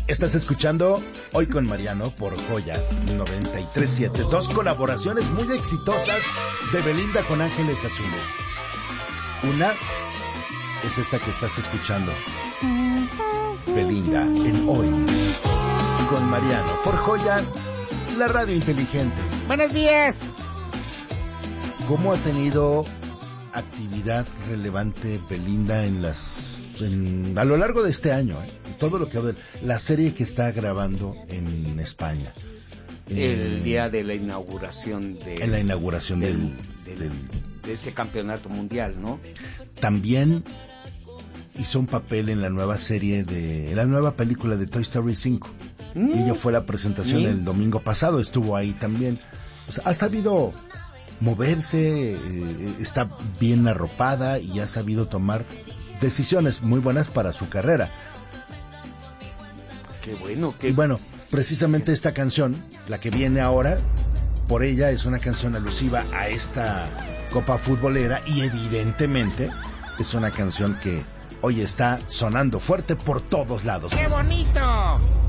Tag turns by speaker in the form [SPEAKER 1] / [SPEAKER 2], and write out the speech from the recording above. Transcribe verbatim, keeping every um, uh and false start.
[SPEAKER 1] Estás escuchando Hoy con Mariano por Joya noventa y tres punto siete. Dos colaboraciones muy exitosas de Belinda con Ángeles Azules. Una es esta que estás escuchando. Belinda en Hoy con Mariano por Joya, la radio inteligente.
[SPEAKER 2] Buenos días.
[SPEAKER 1] ¿Cómo ha tenido actividad relevante Belinda en las en, a lo largo de este año? ¿eh? Todo lo que la serie que está grabando en España.
[SPEAKER 2] El eh, día de la inauguración de
[SPEAKER 1] en la inauguración del,
[SPEAKER 2] del,
[SPEAKER 1] del,
[SPEAKER 2] del de ese campeonato mundial, ¿no?
[SPEAKER 1] También hizo un papel en la nueva serie de en la nueva película de Toy Story cinco. Mm. Y ella fue a la presentación ¿Sí? el domingo pasado, estuvo ahí también. O sea, ha sabido moverse, eh, está bien arropada y ha sabido tomar decisiones muy buenas para su carrera.
[SPEAKER 2] Qué bueno, qué
[SPEAKER 1] y bueno, precisamente sí. Esta canción, la que viene ahora, por ella es una canción alusiva a esta Copa Futbolera y evidentemente es una canción que hoy está sonando fuerte por todos lados.
[SPEAKER 2] ¡Qué bonito!